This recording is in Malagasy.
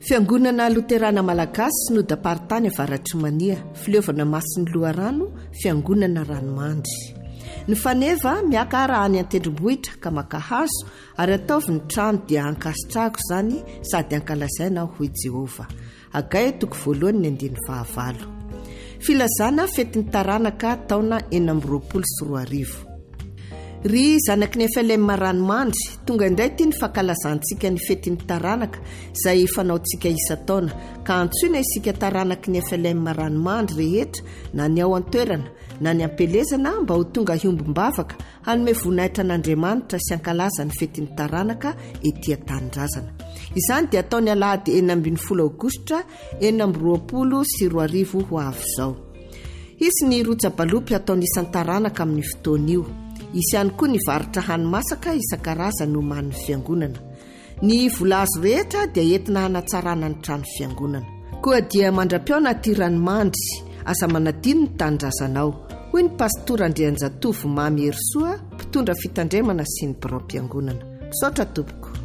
Fiangonana Luterana Malagasy no dapartany Avaratromania, Fileovana Masin'ny Loharano, Fiangonana Ranomandry. Ny faneva miaka raha any an-tendrombohitra ka makahazo ary ataovy ny trano dia ankasitrahako izany sady ankalazaina ho Jehova. Agay toko voalohany 19 Filazana fetin'ny taranaka taona 2024. Ry zanaky ny FLM Ranomandry, tonga indray ty ny fankalazantsika ny fetin'ny taranaka izay fanaontsika isa-taona ka antsoina isika taranaky ny FLM Ranomandry rehetra na ny ao an-toerana na ny ampelezana mba ho tonga hiomby-bavaka hanome voninahitra an'Andriamanitra sy ankalaza ny fetin'ny taranaka etỳ an-tanindrazana. Izany dia ataony alahady 12 Aogositra 2024 ho avy izao. Isy ny roja-balopy ataony isan'ny taranaka amin'ny fotoan'io. Isy ihany koa ny varitra hanimasaka isan-karazany no man'ny fiangonana. Ny vola azo rehetra dia entina hanatsarana ny trano fiangonana. Koa dia mandra-piaona ty Ranomandry, aza manadino ny tanindrazanao. Hoy ny pastora Andrianjatovo Mamy Herysoa, mpitondra fitandremana sy ny birao-piangonana. Misaotra tompoko.